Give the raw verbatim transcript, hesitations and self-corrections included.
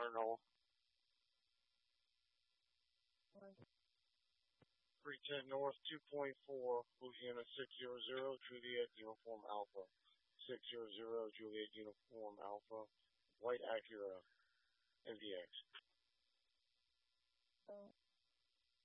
Colonel. three ten North, two point four, Louisiana six zero zero, Juliet Uniform Alpha. six zero zero, Juliet Uniform Alpha, White Acura, M D X.